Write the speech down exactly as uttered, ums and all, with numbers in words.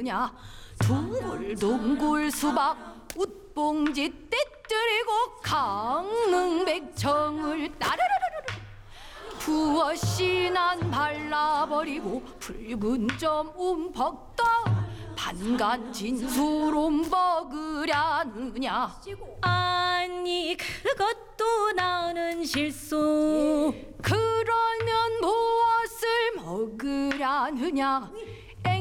먹으랴느냐. 둥글둥글 수박 웃봉지 떼뜨리고 강릉백청을 따르르르르 부어씨난 발라버리고 붉은 점 움벅떠 반간 진수로 먹으랴느냐. 아니 그것도 나는 실수. 그러면 무엇을 먹으랴느냐.